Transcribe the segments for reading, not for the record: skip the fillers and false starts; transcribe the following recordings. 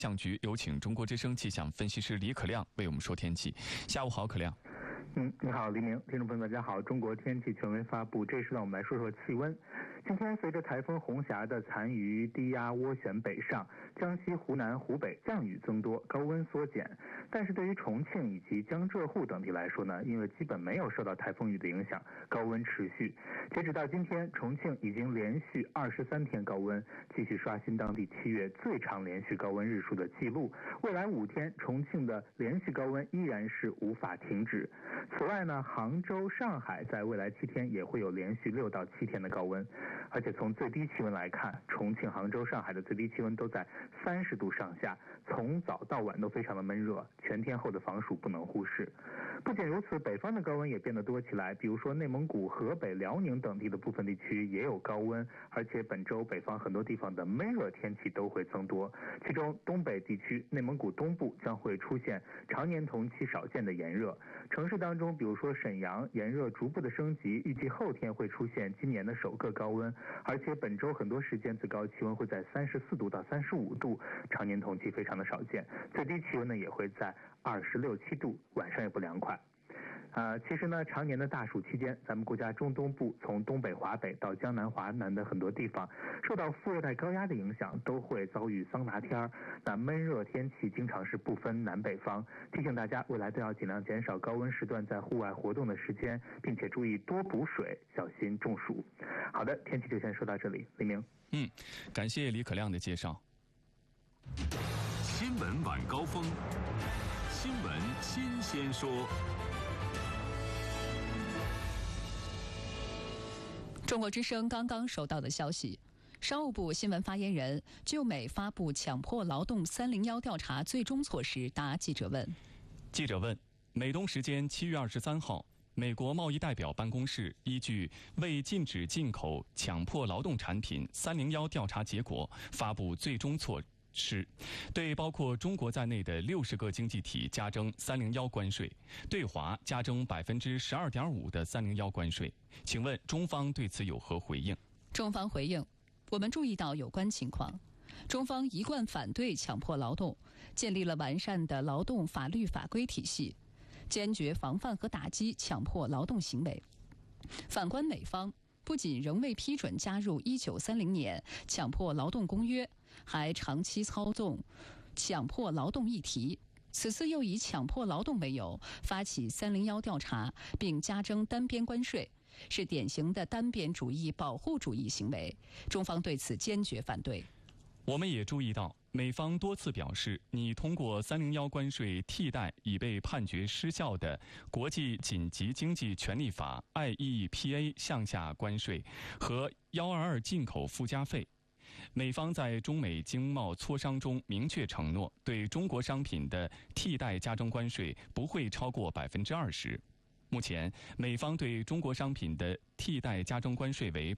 象局有请中国之声气象分析师李可亮为我们说天气。下午好，可亮。 你好，黎明，听众朋友大家好。中国天气权威发布，这时呢我们来说说气温。今天随着台风红霞的残余低压涡旋北上，江西、湖南、湖北降雨增多，高温缩减。但是对于重庆以及江浙沪等地来说呢，因为基本没有受到台风雨的影响，高温持续。截止到今天，重庆已经连续23天高温，继续刷新当地7月最长连续高温日数的记录。未来5天，重庆的连续高温依然是无法停止。此外呢，杭州、上海在未来7天也会有连续6到7天的高温。而且从最低气温来看，重庆、杭州、上海的最低气温都在30度上下，从早到晚都非常的闷热，全天候的防暑不能忽视。不仅如此，北方的高温也变得多起来，比如说内蒙古、河北、辽宁等地的部分地区也有高温，而且本周北方很多地方的闷热天气都会增多，其中东北地区、内蒙古东部将会出现常年同期少见的炎热。城市当中，比如说沈阳，炎热逐步的升级，预计后天会出现今年的首个高温，而且本周很多时间最高气温会在34度到35度，常年同期非常的少见。最低气温呢也会在26、7度，晚上也不凉快。其实呢，常年的大暑期间，咱们国家中东部从东北、华北到江南、华南的很多地方，受到副热带高压的影响，都会遭遇桑拿天儿。那闷热天气经常是不分南北方，提醒大家未来都要尽量减少高温时段在户外活动的时间，并且注意多补水，小心中暑。好的，天气就先说到这里，黎明。 感谢李可亮的介绍。 新闻晚高峰，新闻新鲜说。 中国之声刚刚收到的消息，商务部新闻发言人就美发布强迫劳动301调查最终措施答记者问。 记者问：美东时间7月23号，美国贸易代表办公室依据为禁止进口强迫劳动产品301调查结果发布最终措施，对包括中国在内的60个经济体加征301关税，对华加征12.5%的301关税。请问中方对此有何回应？ 中方回应：我们注意到有关情况，中方一贯反对强迫劳动，建立了完善的劳动法律法规体系，坚决防范和打击强迫劳动行为。反观美方，不仅仍未批准加入1930年强迫劳动公约，还长期操纵强迫劳动议题。此次又以强迫劳动为由发起301调查，并加征单边关税，是典型的单边主义保护主义行为，中方对此坚决反对。 我们也注意到，美方多次表示拟通过301关税替代已被判决失效的国际紧急经济权利法 IEEPA 项下关税和122进口附加费。美方在中美经贸磋商中明确承诺，对中国商品的替代加征关税不会超过20%。目前，美方对中国商品的替代加征关税为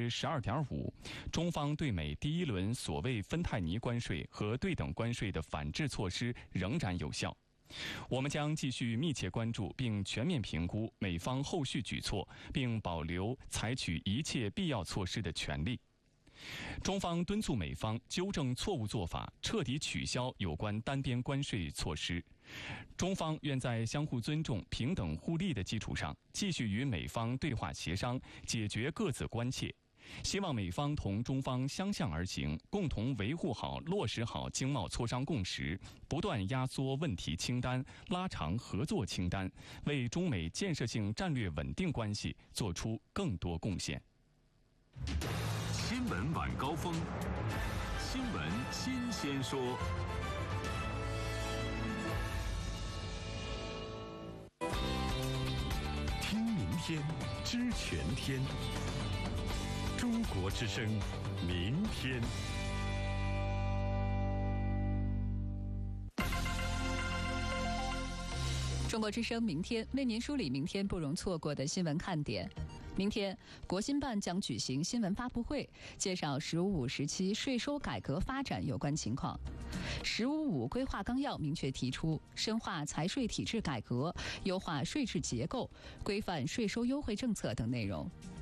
12.5%，中方对美第一轮所谓芬太尼关税和对等关税的反制措施仍然有效。我们将继续密切关注并全面评估美方后续举措，并保留采取一切必要措施的权利。中方敦促美方纠正错误做法，彻底取消有关单边关税措施。中方愿在相互尊重、平等互利的基础上，继续与美方对话协商，解决各自关切。希望美方同中方相向而行，共同维护好、落实好经贸磋商共识，不断压缩问题清单，拉长合作清单，为中美建设性战略稳定关系做出更多贡献。 新闻晚高峰，新闻新鲜说。听明天，知全天。中国之声，明天。 中国之声明天为您梳理明天不容错过的新闻看点。明天，国新办将举行新闻发布会，介绍“十五”时期税收改革发展有关情况。“十五五”规划纲要明确提出，深化财税体制改革，优化税制结构，规范税收优惠政策等内容。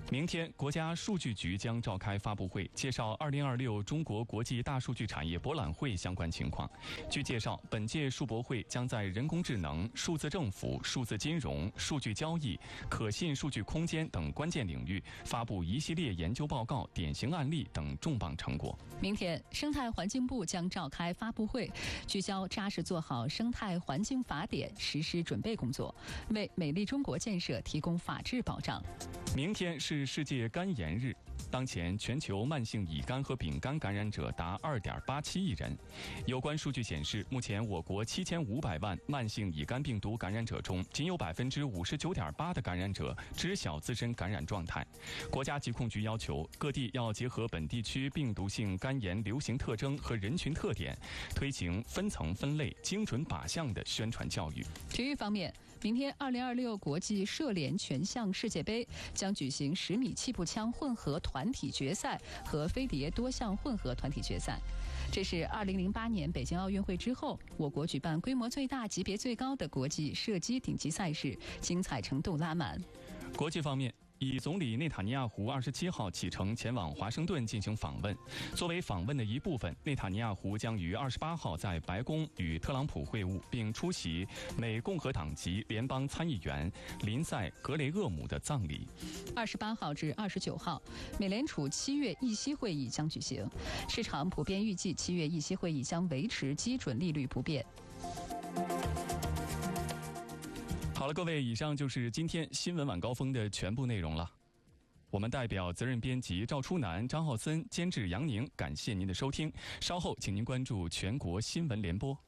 明天，国家数据局将召开发布会，介绍2026中国国际大数据产业博览会相关情况。据介绍，本届数博会将在人工智能、数字政府、数字金融、数据交易、可信数据空间等关键领域发布一系列研究报告、典型案例等重磅成果。 明天，生态环境部将召开发布会，聚焦扎实做好生态环境法典实施准备工作，为美丽中国建设提供法治保障。 明天是世界肝炎日，当前全球慢性乙肝和丙肝感染者达2.87亿人。有关数据显示，目前我国7500万慢性乙肝病毒感染者中，仅有59.8%的感染者知晓自身感染状态。国家疾控局要求各地要结合本地区病毒性肝炎流行特征和人群特点，推行分层分类、精准靶向的宣传教育。 体育方面，明天2026国际射联全项世界杯将举行10米气步枪混合团体决赛和飞碟多项混合团体决赛。这是2008年北京奥运会之后，我国举办规模最大、级别最高的国际射击顶级赛事，精彩程度拉满。 国际方面，以总理内塔尼亚胡27号启程前往华盛顿进行访问。作为访问的一部分，内塔尼亚胡将于28号在白宫与特朗普会晤，并出席美共和党籍联邦参议员林赛·格雷厄姆的葬礼。 28号至29号，美联储7月议息会议将举行，市场普遍预计7月议息会议将维持基准利率不变。 好了，各位，以上就是今天新闻晚高峰的全部内容了。我们代表责任编辑赵初南、张浩森，监制杨宁，感谢您的收听。稍后，请您关注全国新闻联播。